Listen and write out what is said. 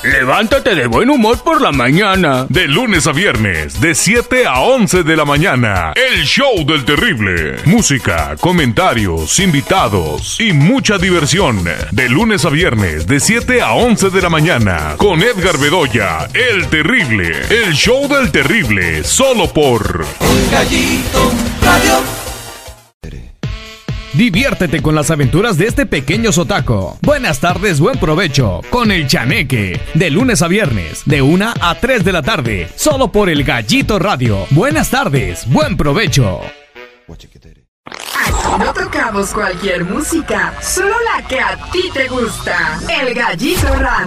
Levántate de buen humor por la mañana. De lunes a viernes, de 7 a 11 de la mañana. El show del terrible. Música, comentarios, invitados y mucha diversión. De lunes a viernes, de 7 a 11 de la mañana. Con Edgar Bedoya, el terrible. El show del terrible, solo por El Gallito Radio. Diviértete con las aventuras de este pequeño zotaco. Buenas tardes, buen provecho con el Chaneque. De lunes a viernes, de 1 a 3 de la tarde. Solo por el Gallito Radio. Buenas tardes, buen provecho. Aquí no tocamos cualquier música, solo la que a ti te gusta. El Gallito Radio.